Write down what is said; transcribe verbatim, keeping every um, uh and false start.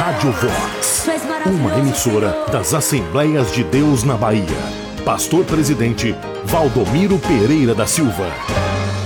Rádio Vox, uma emissora das Assembleias de Deus na Bahia. Pastor Presidente Valdomiro Pereira da Silva.